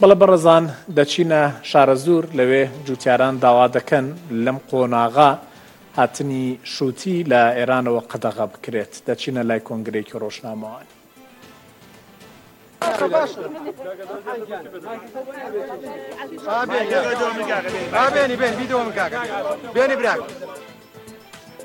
بەڵە بەڕێزان دەچینە شارەزوور لەوێ جوتیاران داوا دەکەن لەم قۆناغا هاتنی شووتی لە ئێرانەوە قەدەغە بکرێت دەچینە لای کۆنگرێکی ڕۆژنامەوان. بێنی بێن ویدیۆ من کاکە بێنی براک